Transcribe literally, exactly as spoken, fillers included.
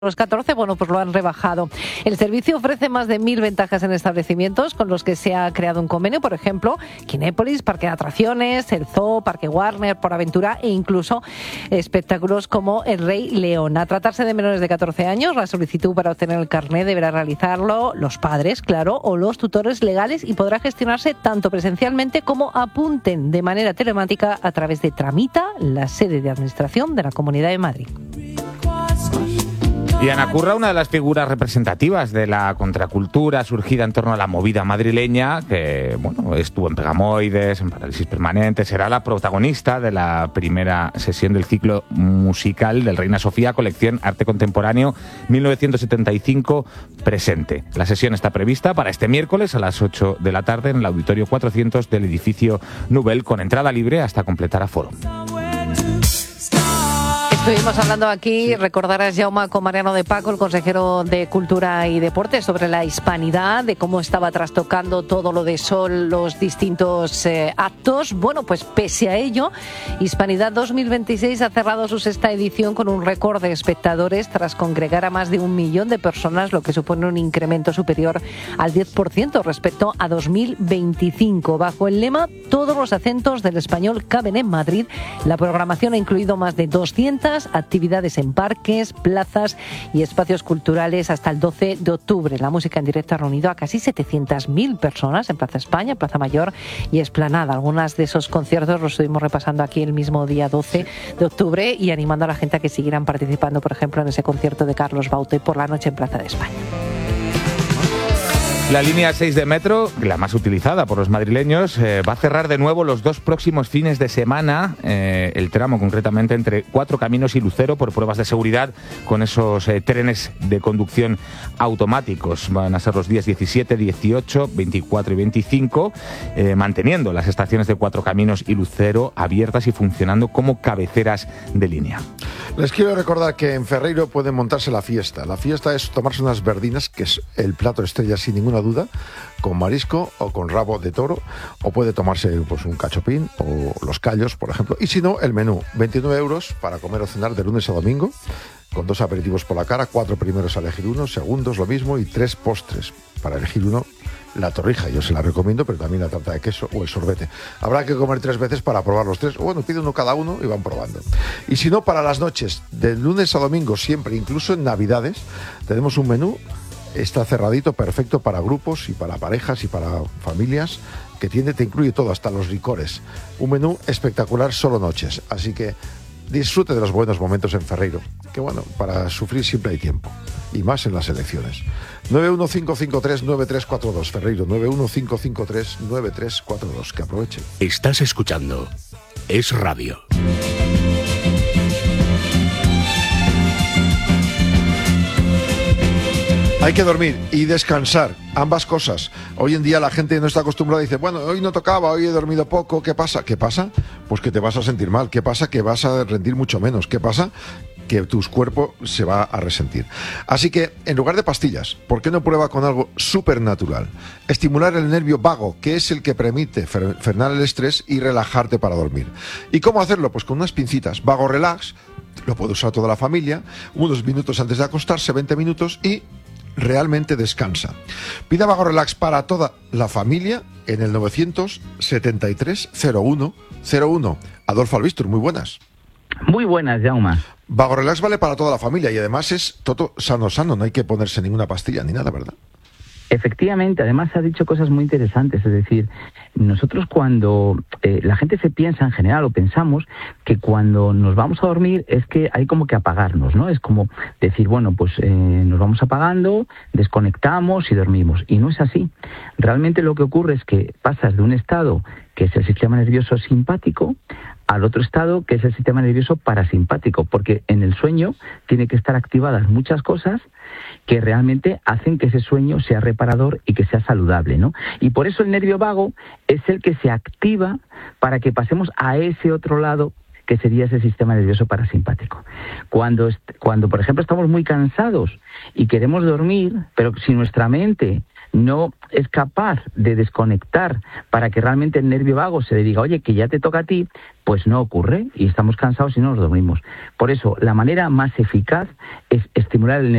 Los catorce, bueno, pues lo han rebajado. El servicio ofrece más de mil ventajas en establecimientos con los que se ha creado un convenio, por ejemplo, Kinépolis, Parque de Atracciones, el Zoo, Parque Warner, PorAventura e incluso espectáculos como El Rey León. A tratarse de menores de catorce años, la solicitud para obtener el carné deberá realizarlo los padres, claro, o los tutores legales y podrá gestionarse tanto presencialmente como apunten de manera telemática a través de Tramita, la sede de administración de la Comunidad de Madrid. Y Ana Curra, una de las figuras representativas de la contracultura surgida en torno a la movida madrileña, que bueno, estuvo en Pegamoides, en Parálisis Permanente, será la protagonista de la primera sesión del ciclo musical del Reina Sofía, colección Arte Contemporáneo mil novecientos setenta y cinco presente. La sesión está prevista para este miércoles a las ocho de la tarde en el Auditorio cuatrocientos del edificio Nubel, con entrada libre hasta completar aforo. Estuvimos hablando aquí, sí. Recordarás, Jaume, con Mariano de Paco, el consejero de Cultura y Deportes, sobre la hispanidad, de cómo estaba trastocando todo lo de Sol, los distintos eh, actos. Bueno, pues pese a ello, Hispanidad dos mil veintiséis ha cerrado su sexta edición con un récord de espectadores tras congregar a más de un millón de personas, lo que supone un incremento superior al diez por ciento respecto a dos mil veinticinco. Bajo el lema "Todos los acentos del español caben en Madrid", la programación ha incluido más de doscientas actividades en parques, plazas y espacios culturales hasta el doce de octubre. La música en directo ha reunido a casi setecientas mil personas en Plaza España, Plaza Mayor y Explanada. Algunos de esos conciertos los estuvimos repasando aquí el mismo día doce de octubre y animando a la gente a que siguieran participando, por ejemplo, en ese concierto de Carlos Baute por la noche en Plaza de España. La línea seis de metro, la más utilizada por los madrileños, eh, va a cerrar de nuevo los dos próximos fines de semana, eh, el tramo concretamente entre Cuatro Caminos y Lucero, por pruebas de seguridad con esos eh, trenes de conducción automáticos. Van a ser los días diecisiete, dieciocho, veinticuatro y veinticinco, eh, manteniendo las estaciones de Cuatro Caminos y Lucero abiertas y funcionando como cabeceras de línea. Les quiero recordar que en Ferreiro pueden montarse la fiesta. La fiesta es tomarse unas verdinas, que es el plato estrella sin ninguna duda, con marisco o con rabo de toro, o puede tomarse pues un cachopín o los callos, por ejemplo. Y si no, el menú, veintinueve euros para comer o cenar de lunes a domingo, con dos aperitivos por la cara, cuatro primeros a elegir uno, segundos lo mismo y tres postres para elegir uno. La torrija, yo se la recomiendo, pero también la tarta de queso o el sorbete. Habrá que comer tres veces para probar los tres. O bueno, pide uno cada uno y van probando. Y si no, para las noches, de lunes a domingo siempre, incluso en Navidades, tenemos un menú. Está cerradito, perfecto para grupos y para parejas y para familias, que tiene, te incluye todo, hasta los licores. Un menú espectacular, solo noches. Así que disfrute de los buenos momentos en Ferreiro, que bueno, para sufrir siempre hay tiempo, y más en las elecciones. nueve uno cinco cinco tres nueve tres cuatro dos, Ferreiro, nueve uno cinco cinco tres nueve tres cuatro dos, que aprovechen. Estás escuchando Es Radio. Hay que dormir y descansar, ambas cosas. Hoy en día la gente no está acostumbrada y dice, bueno, hoy no tocaba, hoy he dormido poco, ¿qué pasa? ¿Qué pasa? Pues que te vas a sentir mal, ¿qué pasa? Que vas a rendir mucho menos, ¿qué pasa? Que tu cuerpo se va a resentir. Así que, en lugar de pastillas, ¿por qué no prueba con algo súper natural? Estimular el nervio vago, que es el que permite frenar el estrés y relajarte para dormir. ¿Y cómo hacerlo? Pues con unas pincitas. Vago Relax, lo puede usar toda la familia, unos minutos antes de acostarse, veinte minutos, y realmente descansa. Pida Vago Relax para toda la familia en el novecientos setenta y tres cero uno cero uno. Adolfo Albistur, muy buenas. Muy buenas, Jaume. Vago Relax vale para toda la familia y además es todo sano, sano, no hay que ponerse ninguna pastilla ni nada, ¿verdad? Efectivamente, además ha dicho cosas muy interesantes, es decir, nosotros cuando eh, la gente se piensa en general o pensamos que cuando nos vamos a dormir es que hay como que apagarnos, ¿no? Es como decir, bueno, pues eh, nos vamos apagando, desconectamos y dormimos. Y no es así. Realmente lo que ocurre es que pasas de un estado que es el sistema nervioso simpático al otro estado que es el sistema nervioso parasimpático, porque en el sueño tiene que estar activadas muchas cosas que realmente hacen que ese sueño sea reparador y que sea saludable, ¿no? Y por eso el nervio vago es el que se activa para que pasemos a ese otro lado que sería ese sistema nervioso parasimpático. Cuando, est- cuando por ejemplo, estamos muy cansados y queremos dormir, pero si nuestra mente no es capaz de desconectar para que realmente el nervio vago se le diga, oye, que ya te toca a ti, pues no ocurre y estamos cansados y no nos dormimos. Por eso, la manera más eficaz es estimular el nervio